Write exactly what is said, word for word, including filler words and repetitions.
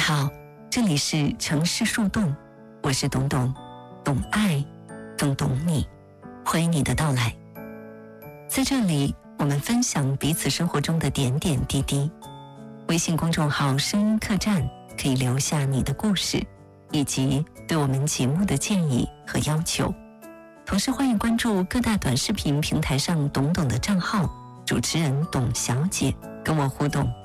好，这里是城市树洞，我是董董，懂爱，更懂你，欢迎你的到来。在这里，我们分享彼此生活中的点点滴滴。微信公众号声音客栈可以留下你的故事，以及对我们节目的建议和要求。同时欢迎关注各大短视频平台上董董的账号，主持人董小姐，跟我互动。